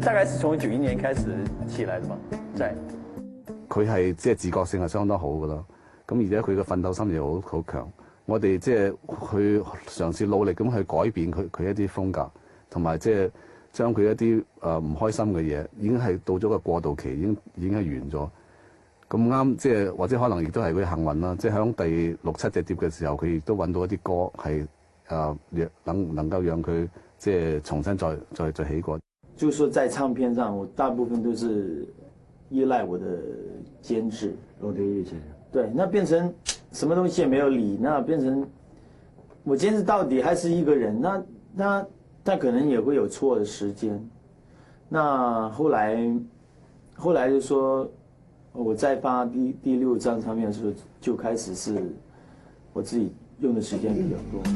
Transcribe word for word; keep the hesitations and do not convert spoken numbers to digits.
大概是從九一年開始起來的嘛，在。 佢係即係自覺性係相當好噶啦，咁而且佢嘅奮鬥心又好好強。我哋即係去嘗試努力咁去改變佢佢一啲風格，同埋即係將佢一啲誒唔開心嘅嘢，已經係到咗個過渡期，已經已經係完咗。咁啱即係或者可能亦都係佢幸運啦，即係響第六七隻碟嘅時候，佢亦都揾到一啲歌係誒讓能能夠讓佢即係重新再再再起過。 就是說，在唱片上，我大部分都是依賴我的監製羅德義先生。對，那變成什麼東西也沒有理，那變成我監製到底還是一個人，那他他可能也會有錯的時間。那後來後來就說，我在發第第六張唱片的時候，就開始是我自己用的時間比較多。